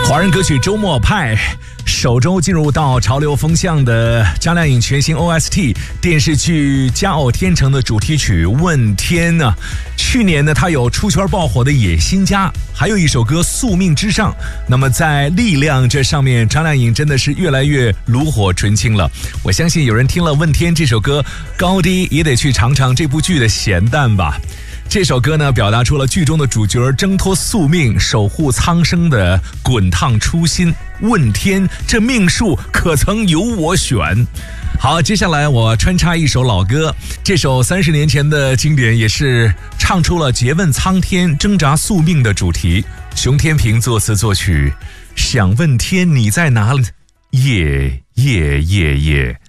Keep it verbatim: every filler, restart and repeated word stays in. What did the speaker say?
华人歌曲周末派首周进入到潮流风向的张靓颖全新 O S T 电视剧《佳偶天成》的主题曲《问天》啊。去年呢，她有出圈爆火的《野心家》，还有一首歌《宿命之上》。那么在力量这上面，张靓颖真的是越来越炉火纯青了。我相信有人听了《问天》这首歌，高低也得去尝尝这部剧的咸淡吧。这首歌呢，表达出了剧中的主角挣脱宿命、守护苍生的滚烫初心。问天，这命数可曾由我选？好，接下来我穿插一首老歌，这首三十年前的经典，也是唱出了诘问苍天、挣扎宿命的主题。熊天平作词作曲，想问天你在哪里？夜夜夜夜。